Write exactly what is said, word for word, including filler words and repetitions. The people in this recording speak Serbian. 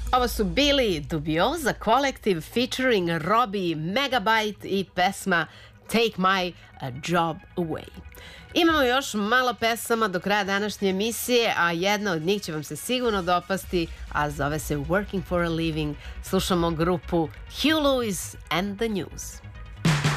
Ovo su bili Dubioza Collective featuring Robbie Megabyte i pesma Take My Job Away. Imamo još malo pesama do kraja današnje emisije, a jedna od njih će vam se sigurno dopasti, a zove se Working for a Living. Slušamo grupu Hugh Lewis and the News.